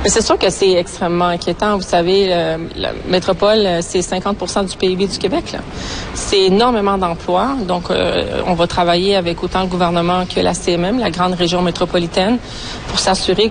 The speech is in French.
Mais c'est sûr que c'est extrêmement inquiétant. Vous savez, la métropole, c'est 50% du PIB du Québec, là. C'est énormément d'emplois. Donc, on va travailler avec autant le gouvernement que la CMM, la grande région métropolitaine, pour s'assurer